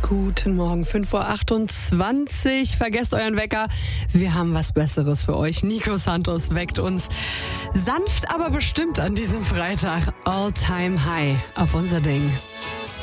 Guten Morgen, 5:28 Uhr. Vergesst euren Wecker. Wir haben was Besseres für euch. Nico Santos weckt uns sanft, aber bestimmt an diesem Freitag. All Time High auf unser Ding.